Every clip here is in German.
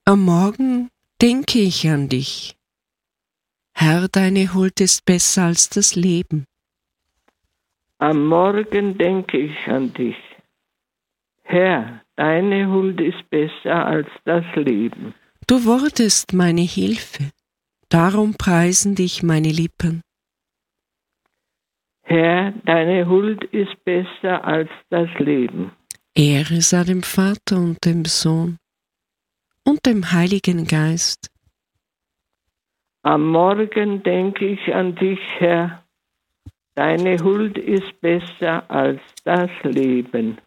Am Morgen denke ich an dich. Herr, deine Huld ist besser als das Leben. Am Morgen denke ich an dich. Herr, deine Huld ist besser als das Leben. Du wurdest meine Hilfe, darum preisen dich meine Lippen. Herr, deine Huld ist besser als das Leben. Ehre sei dem Vater und dem Sohn und dem Heiligen Geist. Am Morgen denke ich an dich, Herr. Deine Huld ist besser als das Leben.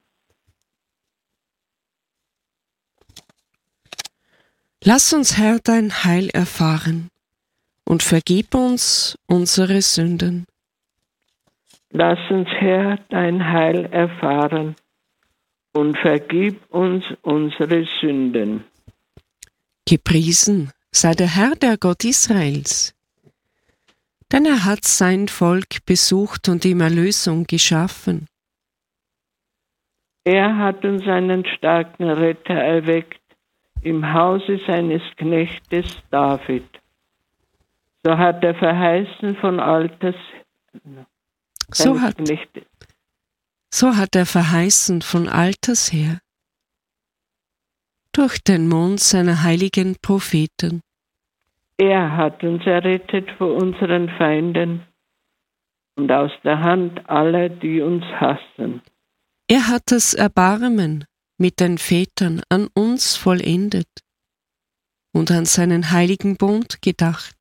Lass uns, Herr, dein Heil erfahren und vergib uns unsere Sünden. Lass uns, Herr, dein Heil erfahren und vergib uns unsere Sünden. Gepriesen sei der Herr, der Gott Israels, denn er hat sein Volk besucht und ihm Erlösung geschaffen. Er hat uns einen starken Retter erweckt im Hause seines Knechtes David. So hat er verheißen von alters So hat er verheißen von alters her, durch den Mund seiner heiligen Propheten. Er hat uns errettet vor unseren Feinden und aus der Hand aller, die uns hassen. Er hat das Erbarmen mit den Vätern an uns vollendet und an seinen heiligen Bund gedacht.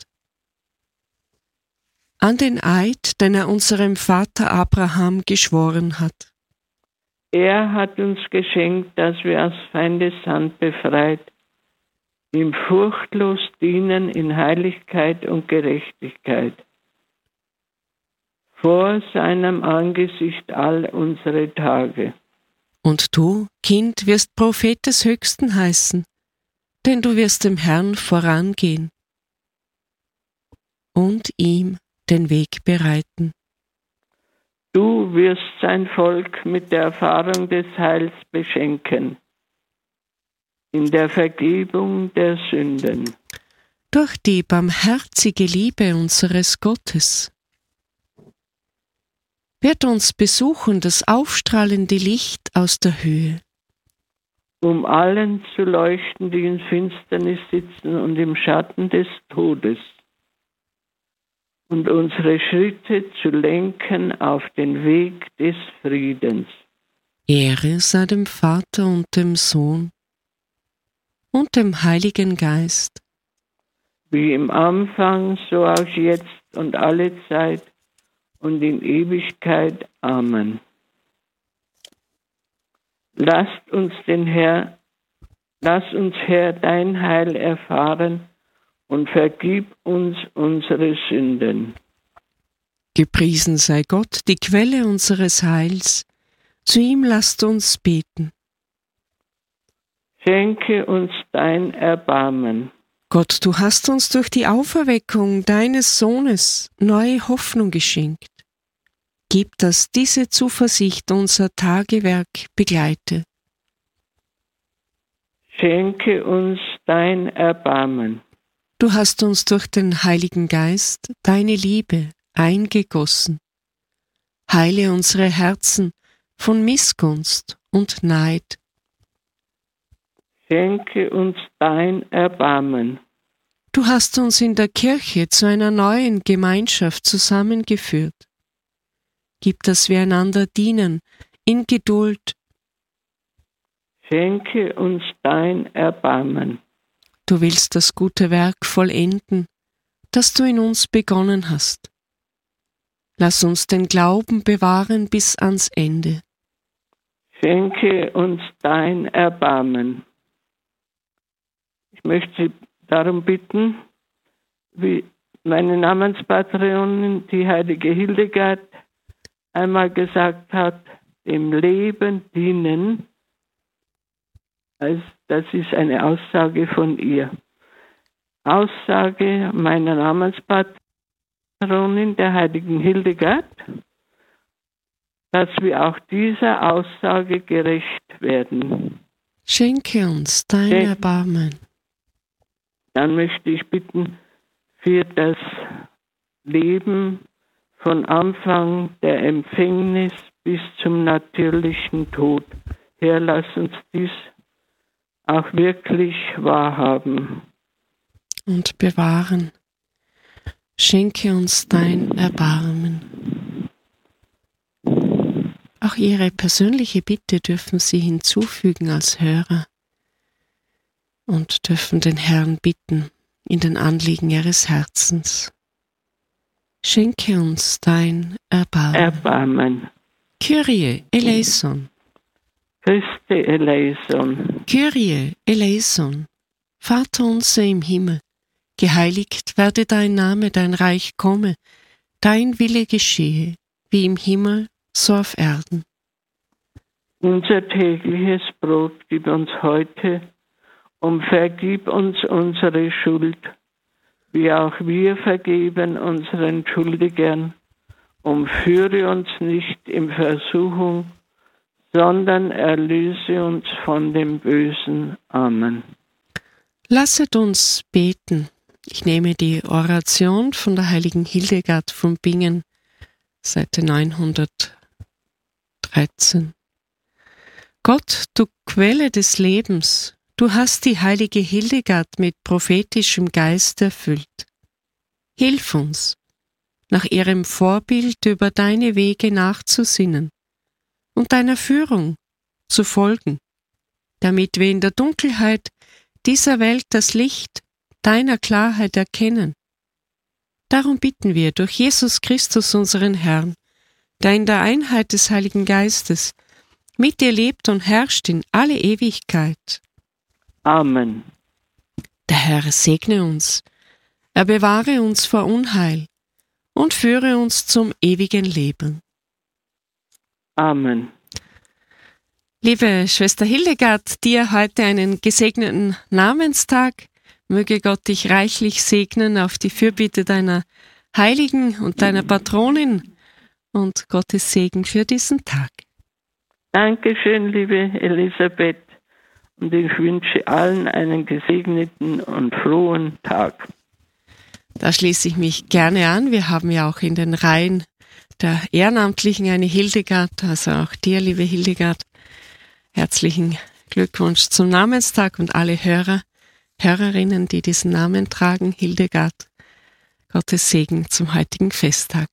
An den Eid, den er unserem Vater Abraham geschworen hat. Er hat uns geschenkt, dass wir aus Feindeshand befreit, ihm furchtlos dienen in Heiligkeit und Gerechtigkeit, vor seinem Angesicht all unsere Tage. Und du, Kind, wirst Prophet des Höchsten heißen, denn du wirst dem Herrn vorangehen und ihm den Weg bereiten. Du wirst sein Volk mit der Erfahrung des Heils beschenken, in der Vergebung der Sünden. Durch die barmherzige Liebe unseres Gottes wird uns besuchen das aufstrahlende Licht aus der Höhe, um allen zu leuchten, die in Finsternis sitzen und im Schatten des Todes, und unsere Schritte zu lenken auf den Weg des Friedens. Ehre sei dem Vater und dem Sohn und dem Heiligen Geist. Wie im Anfang, so auch jetzt und alle Zeit und in Ewigkeit. Amen. Lass uns, Herr, dein Heil erfahren und vergib uns unsere Sünden. Gepriesen sei Gott, die Quelle unseres Heils. Zu ihm lasst uns beten. Schenke uns dein Erbarmen. Gott, du hast uns durch die Auferweckung deines Sohnes neue Hoffnung geschenkt. Gib, dass diese Zuversicht unser Tagewerk begleite. Schenke uns dein Erbarmen. Du hast uns durch den Heiligen Geist deine Liebe eingegossen. Heile unsere Herzen von Missgunst und Neid. Schenke uns dein Erbarmen. Du hast uns in der Kirche zu einer neuen Gemeinschaft zusammengeführt. Gib, dass wir einander dienen in Geduld. Schenke uns dein Erbarmen. Du willst das gute Werk vollenden, das du in uns begonnen hast. Lass uns den Glauben bewahren bis ans Ende. Schenke uns dein Erbarmen. Ich möchte Sie darum bitten, wie meine Namenspatronin, die heilige Hildegard, einmal gesagt hat, dem Leben dienen. Also das ist eine Aussage von ihr. Aussage meiner Namenspatronin, der heiligen Hildegard, dass wir auch dieser Aussage gerecht werden. Schenke uns dein Erbarmen. dann möchte ich bitten für das Leben von Anfang der Empfängnis bis zum natürlichen Tod. Herr, lass uns dies auch wirklich wahrhaben. Und bewahren. Schenke uns dein Erbarmen. Auch Ihre persönliche Bitte dürfen Sie hinzufügen als Hörer und dürfen den Herrn bitten in den Anliegen Ihres Herzens. Schenke uns dein Erbarmen. Kyrie eleison. Christe eleison. Kyrie eleison. Vater unser im Himmel, geheiligt werde dein Name, dein Reich komme, dein Wille geschehe, wie im Himmel, so auf Erden. Unser tägliches Brot gib uns heute und vergib uns unsere Schuld, wie auch wir vergeben unseren Schuldigern, und führe uns nicht in Versuchung, sondern erlöse uns von dem Bösen. Amen. Lasset uns beten. Ich nehme die Oration von der heiligen Hildegard von Bingen, Seite 913. Gott, du Quelle des Lebens, du hast die heilige Hildegard mit prophetischem Geist erfüllt. Hilf uns, nach ihrem Vorbild über deine Wege nachzusinnen und deiner Führung zu folgen, damit wir in der Dunkelheit dieser Welt das Licht deiner Klarheit erkennen. Darum bitten wir durch Jesus Christus, unseren Herrn, der in der Einheit des Heiligen Geistes mit dir lebt und herrscht in alle Ewigkeit. Amen. Der Herr segne uns, er bewahre uns vor Unheil und führe uns zum ewigen Leben. Amen. Liebe Schwester Hildegard, dir heute einen gesegneten Namenstag. Möge Gott dich reichlich segnen auf die Fürbitte deiner Heiligen und deiner Patronin und Gottes Segen für diesen Tag. Dankeschön, liebe Elisabeth, und ich wünsche allen einen gesegneten und frohen Tag. Da schließe ich mich gerne an. Wir haben ja auch in den Reihen der Ehrenamtlichen eine Hildegard, also auch dir, liebe Hildegard, herzlichen Glückwunsch zum Namenstag und alle Hörer, Hörerinnen, die diesen Namen tragen, Hildegard, Gottes Segen zum heutigen Festtag.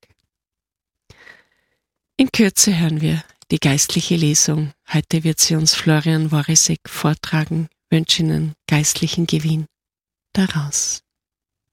In Kürze hören wir die geistliche Lesung. Heute wird sie uns Florian Worisek vortragen. Ich wünsche Ihnen geistlichen Gewinn daraus.